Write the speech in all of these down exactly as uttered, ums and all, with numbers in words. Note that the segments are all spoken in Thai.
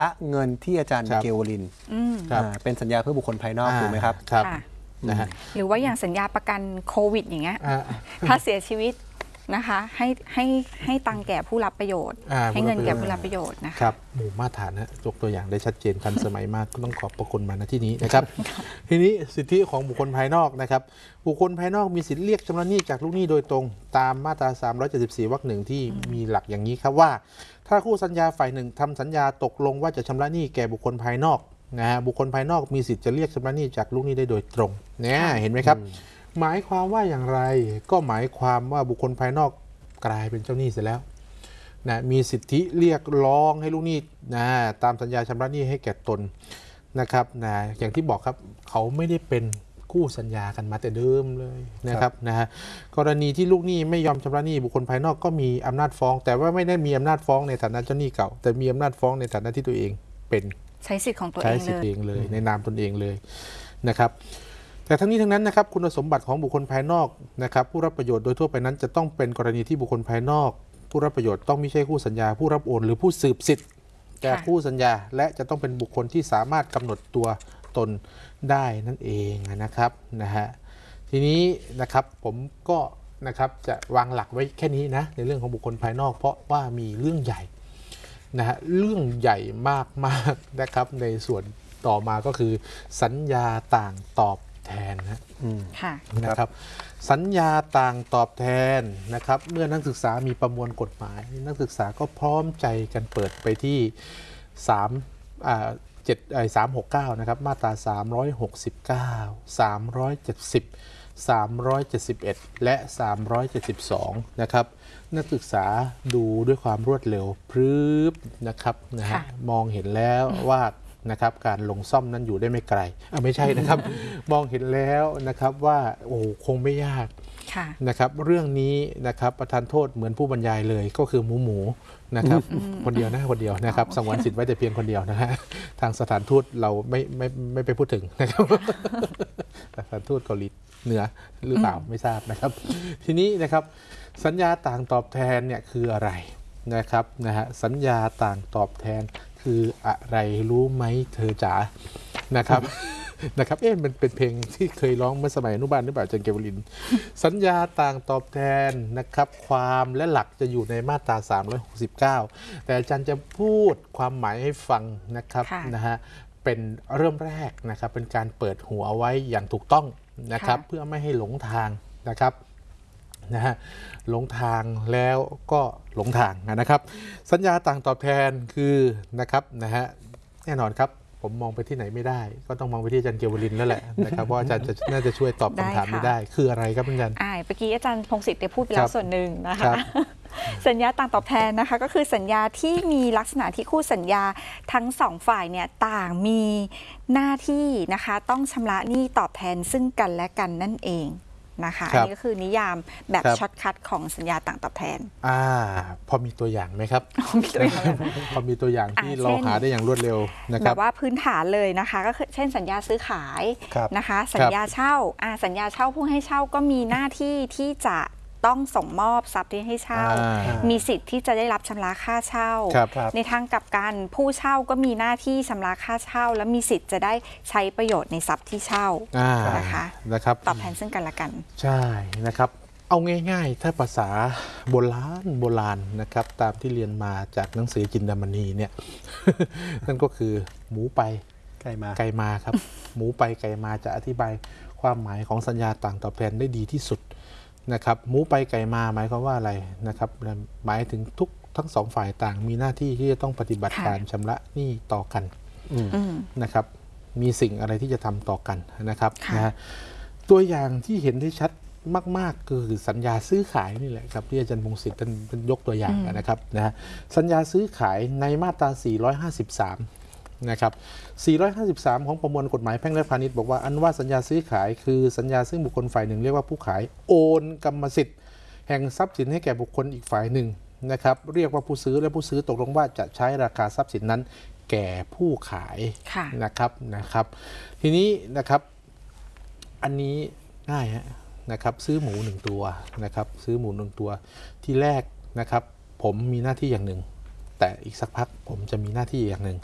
ะเงินที่อาจารย์เกวลินเป็นสัญญาเพื่อบุคคลภายนอกถูกไหมครับครับนะฮะหรือว่าอย่างสัญญาประกันโควิดอย่างเงี้ยถ้าเสียชีวิตนะคะให้ให้ให้ตังแก่ผู้รับประโยชน์ให้เงินแก่ผู้รับประโยชน์นะครับหมู่มาตรฐานนะยกตัวอย่างได้ชัดเจนทันสมัยมากก็ต้องขอบพระคุณมาณที่นี้นะครับทีนี้สิทธิของบุคคลภายนอกนะครับบุคคลภายนอกมีสิทธิเรียกชำระหนี้จากลูกหนี้โดยตรงตามมาตราสามร้อยเจ็ดสิบสี่วรรคหนึ่งที่มีหลักอย่างนี้ครับว่าถ้าคู่สัญญาฝ่ายหนึ่งทำสัญญาตกลงว่าจะชำระหนี้แก่บุคคลภายนอกนะฮะบุคคลภายนอกมีสิทธิ์จะเรียกชำระหนี้จากลูกหนี้ได้โดยตรงเนี่ยเห็นไหมครับหมายความว่าอย่างไรก็หมายความว่าบุคคลภายนอกกลายเป็นเจ้าหนี้เสร็จแล้วนะมีสิทธิเรียกร้องให้ลูกหนี้นะตามสัญญาชำระหนี้ให้แก่ตนนะครับนะอย่างที่บอกครับเขาไม่ได้เป็นคู่สัญญากันมาแต่เดิมเลยนะครับนะฮะกรณีที่ลูกหนี้ไม่ยอมชำระหนี้บุคคลภายนอกก็มีอำนาจฟ้องแต่ว่าไม่ได้มีอำนาจฟ้องในฐานะเจ้าหนี้เก่าแต่มีอำนาจฟ้องในฐานะที่ตัวเองเป็นใช้สิทธิ์ของตัวเองใช้สิทธิ์เองเลยในนามตนเองเลยนะครับแต่ทั้งนี้ทั้งนั้นนะครับคุณสมบัติของบุคคลภายนอกนะครับผู้รับประโยชน์โดยทั่วไปนั้นจะต้องเป็นกรณีที่บุคคลภายนอกผู้รับประโยชน์ต้องไม่ใช่คู่สัญญาผู้รับโอนหรือผู้สืบสิทธิ์แก่คู่สัญญาและจะต้องเป็นบุคคลที่สามารถกำหนดตัวตนได้นั่นเองนะครับนะฮะทีนี้นะครับผมก็นะครับจะวางหลักไว้แค่นี้นะในเรื่องของบุคคลภายนอกเพราะว่ามีเรื่องใหญ่นะฮะเรื่องใหญ่มากๆนะครับในส่วนต่อมาก็คือสัญญาต่างตอบแทนนะนะครับสัญญาต่างตอบแทนนะครับเมื่อนักศึกษามีประมวลกฎหมายนักศึกษาก็พร้อมใจกันเปิดไปที่สามอ่าเจ็ดไอ้สามหกเก้านะครับมาตราสามร้อยหกสิบเก้า สามร้อยเจ็ดสิบ สามร้อยเจ็ดสิบเอ็ดและสามร้อยเจ็ดสิบสองนะครับนักศึกษาดูด้วยความรวดเร็วพรึบนะครับนะฮะมองเห็นแล้วว่านะครับการลงซ่อมนั้นอยู่ได้ไม่ไกลอ่ะไม่ใช่นะครับ มองเห็นแล้วนะครับว่าโอ้คงไม่ยากนะครับเรื่องนี้นะครับประทานโทษเหมือนผู้บรรยายเลยก็คือหมูหมูนะครับคนเดียวนะคนเดียวนะครับสงวนสิทธิ์ไว้แต่เพียงคนเดียวนะฮะทางสถานทูตเราไม่ไม่ไม่ไปพูดถึงนะครับสถานทูตเกาหลีเหนือหรือเปล่าไม่ทราบนะครับทีนี้นะครับสัญญาต่างตอบแทนเนี่ยคืออะไรนะครับนะฮะสัญญาต่างตอบแทนคืออะไรรู้ไหมเธอจ๋านะครับนะครับเอ๊ะมันเป็นเพลงที่เคยร้องเมื่อสมัยอนุบาลหรือเปล่าจันเกวลินสัญญาต่างตอบแทนนะครับความและหลักจะอยู่ในมาตราสามร้อยหกสิบเก้าแต่อาจารย์จะพูดความหมายให้ฟังนะครับนะฮะเป็นเริ่มแรกนะครับเป็นการเปิดหัวไว้อย่างถูกต้องนะครับเพื่อไม่ให้หลงทางนะครับนะฮะหลงทางแล้วก็หลงทางนะครับสัญญาต่างตอบแทนคือนะครับนะฮะแน่นอนครับผมมองไปที่ไหนไม่ได้ก็ต้องมองไปที่อาจารย์เกวลินแล้วแหละนะครับเพราะอาจารย์จะน่าจะช่วยตอบคำถามนี้ได้คืออะไรครับอาจารย์อ่าเมื่อกี้อาจารย์พงศิษฐ์ได้พูดไปแล้วส่วนหนึ่งนะคะสัญญาต่างตอบแทนนะคะก็คือสัญญาที่มีลักษณะที่คู่สัญญาทั้งสองฝ่ายเนี่ยต่างมีหน้าที่นะคะต้องชำระหนี้ตอบแทนซึ่งกันและกันนั่นเองนะคะอันนี้ก็คือนิยามแบบช็อตคัทของสัญญาต่างตอบแทนอ่าพอมีตัวอย่างไหมครับมีตัวอย่างพอมีตัวอย่างที่เราหาได้อย่างรวดเร็วนะครับแบบว่าพื้นฐานเลยนะคะก็คือเช่นสัญญาซื้อขายนะคะสัญญาเช่าอ่าสัญญาเช่าผู้ให้เช่าก็มีหน้าที่ที่จะต้องส่งมอบทรัพย์ที่ให้เช่ามีสิทธิ์ที่จะได้รับชำระค่าเช่าในทางกลับกันผู้เช่าก็มีหน้าที่ชำระค่าเช่าและมีสิทธิ์จะได้ใช้ประโยชน์ในทรัพย์ที่เช่านะคะนะครับตอบแทนซึ่งกันและกันใช่นะครับเอาง่ายๆถ้าภาษาโบราณโบราณนะครับตามที่เรียนมาจากหนังสือจินดามณีเนี่ยนั่นก็คือหมูไปไก่มาไก่มาครับหมูไปไก่มาจะอธิบายความหมายของสัญญาต่างตอบแทนได้ดีที่สุดนะครับหมูไปไก่มาหมายความว่าอะไรนะครับหมายถึงทุกทั้งสองฝ่ายต่างมีหน้าที่ที่จะต้องปฏิบัติการชำระหนี้ต่อกันนะครับมีสิ่งอะไรที่จะทำต่อกันนะครับนะตัวอย่างที่เห็นได้ชัดมากๆคือสัญญาซื้อขายนี่แหละครับที่อาจารย์พงศิษฐ์ท่านยกตัวอย่างนะครับนะสัญญาซื้อขายในมาตราสี่ร้อยห้าสิบสามนะครับสี่ร้อยห้าสิบสามของประมวลกฎหมายแพ่งและพาณิชย์บอกว่าอันว่าสัญญาซื้อขายคือสัญญาซึ่งบุคคลฝ่ายหนึ่งเรียกว่าผู้ขายโอนกรรมสิทธิ์แห่งทรัพย์สินให้แก่บุคคลอีกฝ่ายหนึ่งนะครับเรียกว่าผู้ซื้อและผู้ซื้อตกลงว่าจะใช้ราคาทรัพย์สินนั้นแก่ผู้ขายนะครับนะครับทีนี้นะครับอันนี้ง่ายฮะนะครับซื้อหมูหนึ่งตัวนะครับซื้อหมูหนึ่งตัวที่แรกนะครับผมมีหน้าที่อย่างหนึ่งแต่อีกสักพักผมจะมีหน้าที่อย่างหนึ่ง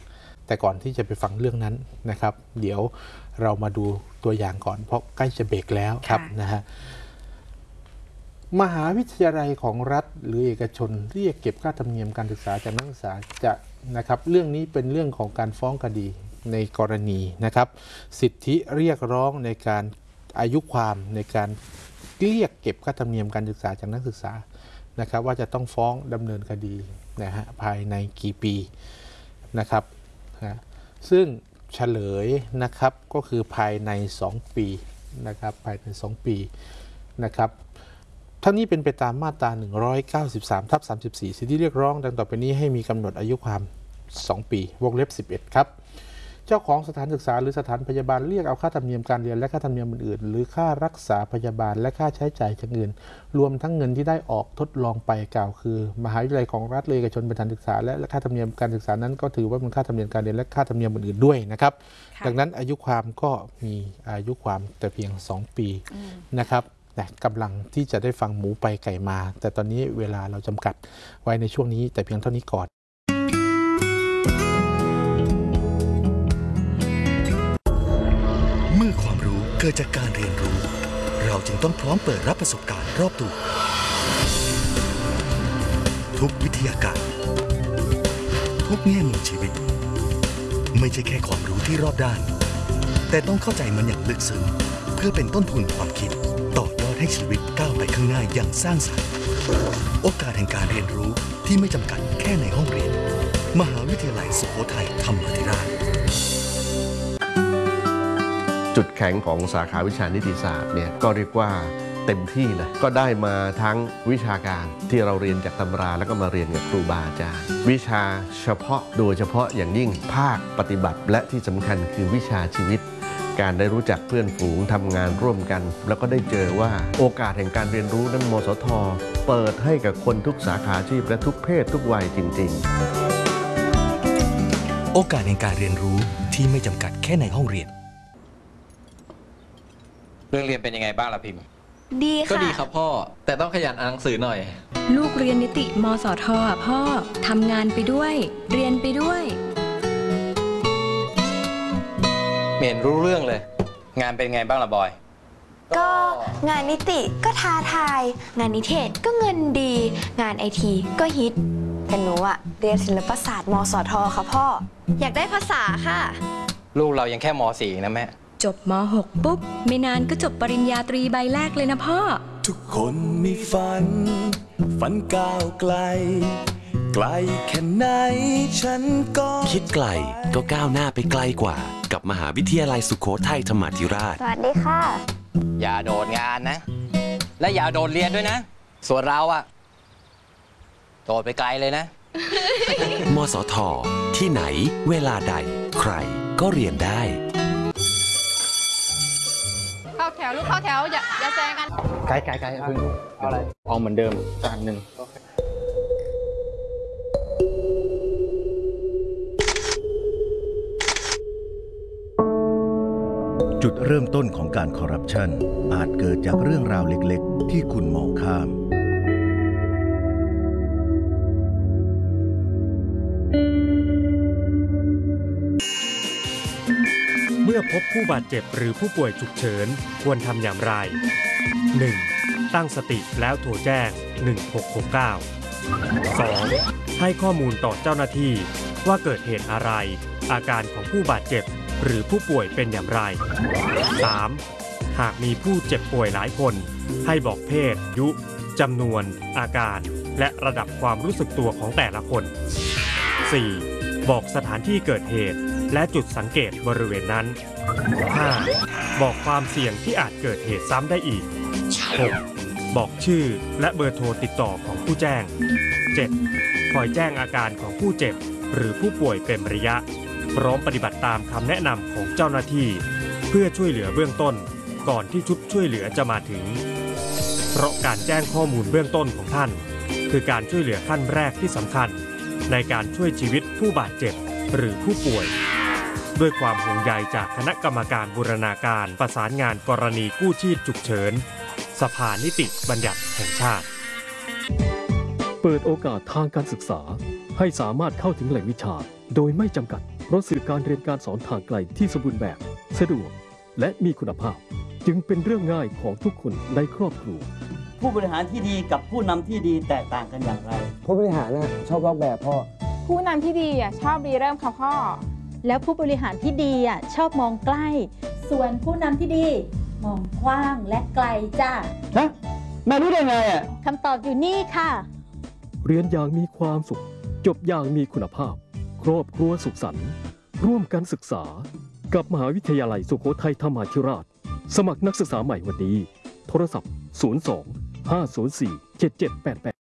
แต่ก่อนที่จะไปฟังเรื่องนั้นนะครับเดี๋ยวเรามาดูตัวอย่างก่อนเพราะใกล้จะเบรกแล้วครับนะฮะมหาวิทยาลัยของรัฐหรือเอกชนเรียกเก็บค่าธรรมเนียมการศึกษาจากนักศึกษาจะนะครับเรื่องนี้เป็นเรื่องของการฟ้องคดีในกรณีนะครับสิทธิเรียกร้องในการอายุความในการเรียกเก็บค่าธรรมเนียมการศึกษาจากนักศึกษานะครับว่าจะต้องฟ้องดำเนินคดีนะฮะภายในกี่ปีนะครับนะซึ่งเฉลยนะครับก็คือภายในสองปีนะครับภายในสองปีนะครับทั้งนี้เป็นไปตามมาตราหนึ่งร้อยเก้าสิบสามทับสามสิบสี่สิทธิเรียกร้องดังต่อไปนี้ให้มีกำหนดอายุความสองปีวงเล็บสิบเอ็ดครับเจ้าของสถานศึกษาหรือสถานพยาบาลเรียกเอาค่าธรรมเนียมการเรียนและค่าธรรมเนียมอื่นๆหรือค่ารักษาพยาบาลและค่าใช้จ่ายอย่างอื่นรวมทั้งเงินที่ได้ออกทดลองไปกล่าวคือมหาวิทยาลัยของรัฐเอกชนเป็นสถานศึกษาและค่าธรรมเนียมการศึกษานั้นก็ถือว่าเป็นค่าธรรมเนียมการเรียนและค่าธรรมเนียมอื่นๆด้วยนะครับดังนั้นอายุความก็มีอายุความแต่เพียงสองปีนะครับกำลังที่จะได้ฟังหมูไปไก่มาแต่ตอนนี้เวลาเราจำกัดไว้ในช่วงนี้แต่เพียงเท่านี้ก่อนเมื่อความรู้เกิดจากการเรียนรู้เราจึงต้องพร้อมเปิดรับประสบการณ์รอบตัวทุกวิทยาการทุกแง่มุมชีวิตไม่ใช่แค่ความรู้ที่รอบด้านแต่ต้องเข้าใจมันอย่างลึกซึ้งเพื่อเป็นต้นทุนความคิดต่อยอดให้ชีวิตก้าวไปข้างหน้าอย่างสร้างสรรค์โอกาสแห่งการเรียนรู้ที่ไม่จำกัดแค่ในห้องเรียนมหาวิทยาลัยสุโขทัยธรรมาธิราชจุดแข็งของสาขาวิชานิติศาสตร์เนี่ยก็เรียกว่าเต็มที่เลยก็ได้มาทั้งวิชาการที่เราเรียนจากตำราแล้วก็มาเรียนกับครูบาอาจารย์วิชาเฉพาะโดยเฉพาะอย่างยิ่งภาคปฏิบัติและที่สำคัญคือวิชาชีวิตการได้รู้จักเพื่อนฝูงทำงานร่วมกันแล้วก็ได้เจอว่าโอกาสแห่งการเรียนรู้นั้นมสท.เปิดให้กับคนทุกสาขาอาชีพและทุกเพศทุกวัยจริงๆโอกาสแห่งการเรียนรู้ที่ไม่จำกัดแค่ในห้องเรียนเรื่องเรียนเป็นยังไงบ้างล่ะพิมพ์ดีค่ะก็ดีครับพ่อแต่ต้องขยันอ่านหนังสือหน่อยลูกเรียนนิติมสท.อ่ะพ่อทำงานไปด้วยเรียนไปด้วยไม่เห็นรู้เรื่องเลยงานเป็นไงบ้างล่ะบอยก็งานนิติก็ท้าทายงานนิเทศก็เงินดีงานไอทีก็ฮิตแต่หนูอะเรียนศิลปศาสตร์มสท.ค่ะพ่ออยากได้ภาษาค่ะลูกเรายังแค่ม.สี่ นะแม่จบม.หก ปุ๊บไม่นานก็จบปริญญาตรีใบแรกเลยนะพ่อทุกคนมีฝันฝันก้าวไกลไกลแค่ไหนฉันก็คิดไกลก็ก้าวหน้าไปไกลกว่ากับมหาวิทยาลัยสุโขทัยธรรมาธิราชสวัสดีค่ะอย่าโดดงานนะและอย่าโดดเรียนด้วยนะส่วนเราอะโดดไปไกลเลยนะมสท.ที่ไหนเวลาใดใครก็เรียนได้เข้าแถวลูกเข้าแถวอย่าอย่าแซงกันไกลไกลไกลเอาอะไรเอาเหมือนเดิมจานหนึ่งจุดเริ่มต้นของการคอร์รัปชันอาจเกิดจากเรื่องราวเล็กๆที่คุณมองข้ามเมื่อพบผู้บาดเจ็บหรือผู้ป่วยฉุกเฉินควรทำอย่างไร หนึ่ง. ตั้งสติแล้วโทรแจ้งหนึ่งหกหกเก้า สอง. ให้ข้อมูลต่อเจ้าหน้าที่ว่าเกิดเหตุอะไรอาการของผู้บาดเจ็บหรือผู้ป่วยเป็นอย่างไร สาม. หากมีผู้เจ็บป่วยหลายคนให้บอกเพศยุจำนวนอาการและระดับความรู้สึกตัวของแต่ละคน สี่. บอกสถานที่เกิดเหตุและจุดสังเกตบริเวณนั้น ห้า. บอกความเสี่ยงที่อาจเกิดเหตุซ้ำได้อีก หก. บอกชื่อและเบอร์โทรติดต่อของผู้แจ้ง เจ็ด. คอยแจ้งอาการของผู้เจ็บหรือผู้ป่วยเป็นระยะพร้อมปฏิบัติตามคำแนะนำของเจ้าหน้าที่เพื่อช่วยเหลือเบื้องต้นก่อนที่ชุดช่วยเหลือจะมาถึงเพราะการแจ้งข้อมูลเบื้องต้นของท่านคือการช่วยเหลือขั้นแรกที่สำคัญในการช่วยชีวิตผู้บาดเจ็บหรือผู้ป่วยด้วยความห่วงใยจากคณะกรรมการบูรณาการประสานงานกรณีกู้ชีพฉุกเฉินสภานิติบัญญัติแห่งชาติเปิดโอกาสทางการศึกษาให้สามารถเข้าถึงแหล่งวิชาโดยไม่จำกัดเพราะสื่อการเรียนการสอนทางไกลที่สมบูรณ์แบบสะดวกและมีคุณภาพจึงเป็นเรื่องง่ายของทุกคนในครอบครัวผู้บริหารที่ดีกับผู้นำที่ดีแตกต่างกันอย่างไรผู้บริหารนะชอบลอกแบบพ่อผู้นำที่ดีอ่ะชอบรีเริ่มค่ะพ่อแล้วผู้บริหารที่ดีอ่ะชอบมองใกล้ส่วนผู้นำที่ดีมองกว้างและไกลจ้าฮะแม่รู้ได้ไงอ่ะคำตอบอยู่นี่ค่ะเรียนอย่างมีความสุขจบอย่างมีคุณภาพครอบครัวสุขสันต์ร่วมกันศึกษากับมหาวิทยาลัยสุโขทัยธรรมาธิราชสมัครนักศึกษาใหม่วันนี้โทรศัพท์ศูนย์ สอง ห้า ศูนย์ สี่ เจ็ด เจ็ด แปด แปด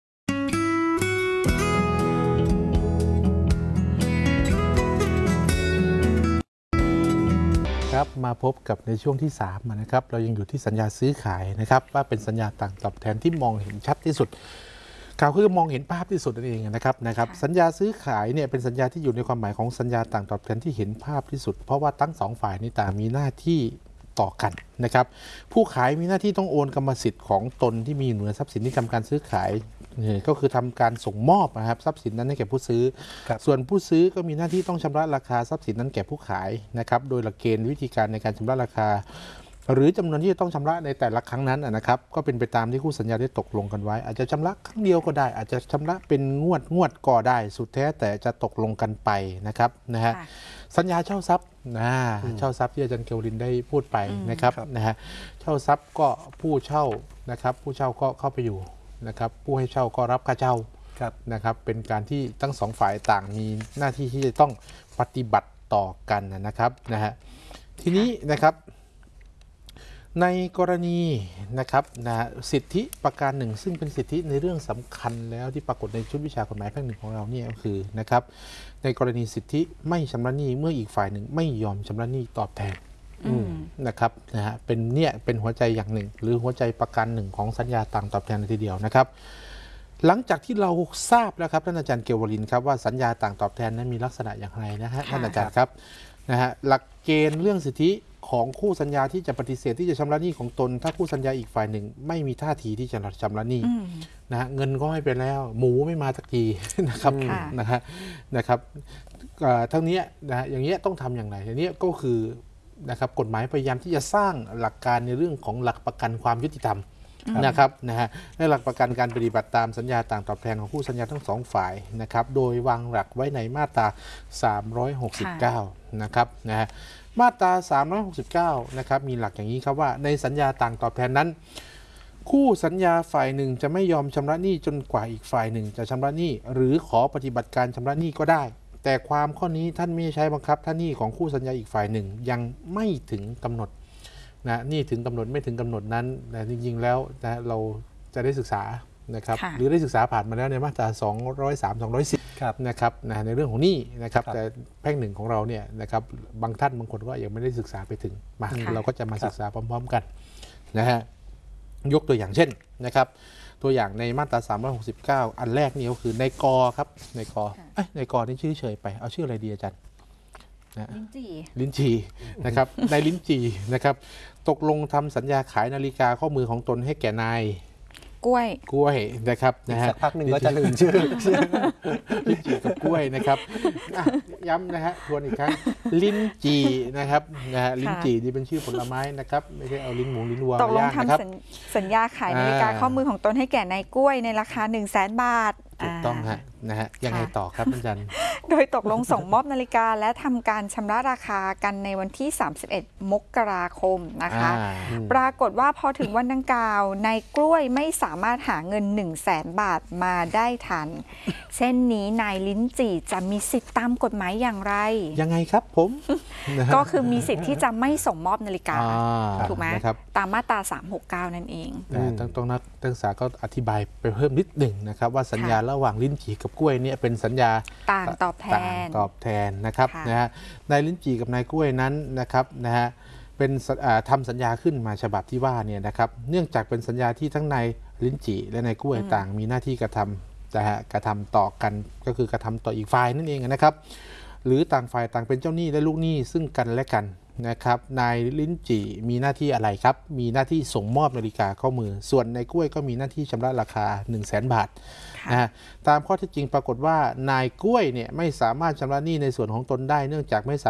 ครับมาพบกับในช่วงที่สามนะครับเรายังอยู่ที่สัญญาซื้อขายนะครับว่าเป็นสัญญาต่างตอบแทนที่มองเห็นชัดที่สุดข่าวคือมองเห็นภาพที่สุดนั่นเองนะครับนะครับสัญญาซื้อขายเนี่ยเป็นสัญญาที่อยู่ในความหมายของสัญญาต่างตอบแทนที่เห็นภาพที่สุดเพราะว่าทั้งสองฝ่ายนี้ต่างมีหน้าที่ต่อกันนะครับผู้ขายมีหน้าที่ต้องโอนกรรมสิทธิ์ของตนที่มีเหนือทรัพย์สินที่ทำการซื้อขายก็คือทำการส่งมอบนะครับทรัพย์สินนั้นให้แก่ผู้ซื้อส่วนผู้ซื้อก็มีหน้าที่ต้องชำระราคาทรัพย์สินนั้นแก่ผู้ขายนะครับโดยหลักเกณฑ์วิธีการในการชำระราคาหรือจำนวนที่จะต้องชำระในแต่ละครั้งนั้นนะครับก็เป็นไปตามที่คู่สัญญาได้ตกลงกันไว้อาจจะชำระครั้งเดียวก็ได้อาจจะชำระเป็นงวดงวดก็ได้สุดแท้แต่จะตกลงกันไปนะครับนะฮะสัญญาเช่าทรัพย์นะเช่าทรัพย์ที่อาจารย์เกวลินได้พูดไปนะครับนะฮะเช่าทรัพย์ก็ผู้เช่านะครับผู้เช่าก็เข้าไปอยู่นะครับผู้ให้เช่าก็รับค่าเช่านะครับเป็นการที่ทั้งสองฝ่ายต่างมีหน้าที่ที่จะต้องปฏิบัติต่อกันนะครับนะฮะทีนี้นะครับในกรณีนะครับนะสิทธิประการหนึ่งซึ่งเป็นสิทธิในเรื่องสำคัญแล้วที่ปรากฏในชุดวิชากฎหมายแพ่งหนึ่งของเราเนี่ยก็คือนะครับในกรณีสิทธิไม่ชำระหนี้เมื่ออีกฝ่ายหนึ่งไม่ยอมชำระหนี้ตอบแทนนะครับนะฮะเป็นเนี่ยเป็นหัวใจอย่างหนึ่งหรือหัวใจประการหนึ่งของสัญญาต่างตอบแทนทีเดียวนะครับหลังจากที่เราทราบแล้วครับท่านอาจารย์เกวลินครับว่าสัญญาต่างตอบแทนนั้นมีลักษณะอย่างไรนะฮะท่านอาจารย์ครับนะฮะหลักเกณฑ์เรื่องสิทธิของคู่สัญญาที่จะปฏิเสธที่จะชำระหนี้ของตนถ้าคู่สัญญาอีกฝ่ายหนึ่งไม่มีท่าทีที่จะชำระหนี้นะฮะเงินก็ไม่เป็นแล้วหมูไม่มาสักทีนะครับนะฮะนะครับทั้งนี้นะฮะอย่างเงี้ยต้องทำอย่างไรอย่างนี้ก็คือนะครับกฎหมายพยายามที่จะสร้างหลักการในเรื่องของหลักประกันความยุติธรรมนะครับนะฮะและหลักประกันการปฏิบัติตามสัญญาต่างตอบแทนของคู่สัญญาทั้งสองฝ่ายนะครับโดยวางหลักไว้ในมาตราสามร้อยหกสิบเก้านะครับนะฮะมาตราสามร้อยหกสิบเก้านะครับมีหลักอย่างนี้ครับว่าในสัญญาต่างตอบแทนนั้นคู่สัญญาฝ่ายหนึ่งจะไม่ยอมชำระหนี้จนกว่าอีกฝ่ายหนึ่งจะชำระหนี้หรือขอปฏิบัติการชำระหนี้ก็ได้แต่ความข้อนี้ท่านไม่ใช้บังคับถ้าหนี้ของคู่สัญญาอีกฝ่ายหนึ่งยังไม่ถึงกำหนดนะหนี้ถึงกำหนดไม่ถึงกำหนดนั้นแต่จริงๆแล้วนะเราจะได้ศึกษานะครับหรือได้ศึกษาผ่านมาแล้วในมาตราสองร้อยสาม สองร้อยสิบนะครับนะในเรื่องของหนี้นะครับแต่แพ่งหนึ่งของเราเนี่ยนะครับบางท่านบางคนก็ยังไม่ได้ศึกษาไปถึงมาเราก็จะมาศึกษาพร้อมๆกันนะฮะยกตัวอย่างเช่นนะครับตัวอย่างในมาตราสามร้อยหกสิบเก้าอันแรกนี่ก็คือในกอครับในกอเอ้ยในกอนี่ชื่อเฉยไปเอาชื่ออะไรดีอาจารย์ลิ้นจีลิ้นจีนะครับในลิ้นจีนะครับตกลงทำสัญญาขายนาฬิกาข้อมือของตนให้แก่นายกล้วยกล้วยนะครับนะฮะสักพักหนึ่งก็จะลืมชื่อลิ้นจี่กับกล้วยนะครับย้ำนะฮะทวนอีกครั้งลิ้นจี่นะครับนะฮะลิ้นจี่นี่เป็นชื่อผลไม้นะครับไม่ใช่เอาลิ้นหมูลิ้นวัวตกลงทำสัญญาขายนาฬิกาข้อมือของตนให้แก่นายกล้วยในราคา หนึ่งแสน บาทถูกต้องฮะนะฮะยังไงต่อครับอาจารย์โดยตกลงส่งมอบนาฬิกาและทำการชำระราคากันในวันที่สามสิบเอ็ดมกราคมนะคะปรากฏว่าพอถึงวันดังกล่าวนายกล้วยไม่สามารถหาเงิน หนึ่งแสน บาทมาได้ทันเช่นนี้นายลิ้นจี่จะมีสิทธิตามกฎหมายอย่างไรยังไงครับผมก็คือมีสิทธิ์ที่จะไม่ส่งมอบนาฬิกาถูกไหมตามมาตราสามหกเก้านั่นเองต้องต้องนักศึกษาก็อธิบายไปเพิ่มนิดหนึ่งนะครับว่าสัญญาระหว่างลิ้นจี่กับกล้วยเนี่ยเป็นสัญญาต่างตอบแทนตอบแทนนะครับนะฮะนายลิ้นจี่กับนายกล้วยนั้นนะครับนะฮะเป็นทำสัญญาขึ้นมาฉบับที่ว่าเนี่ยนะครับเนื่องจากเป็นสัญญาที่ทั้งนายลิ้นจี่และนายกล้วยต่างมีหน้าที่กระทำนะฮะกระทำต่อกันก็คือกระทำต่ออีกฝ่ายนั่นเองนะครับหรือต่างฝ่ายต่างเป็นเจ้าหนี้และลูกหนี้ซึ่งกันและกันนะครับนายลิ้นจี่มีหน้าที่อะไรครับมีหน้าที่ส่งมอบนาฬิกาข้อมือส่วนนายกล้วยก็มีหน้าที่ชำระราคา หนึ่งแสน บาทนะตามข้อเท็จจริงปรากฏว่านายกล้วยเนี่ยไม่สามารถชำระหนี้ในส่วนของตนได้เนื่องจากไม่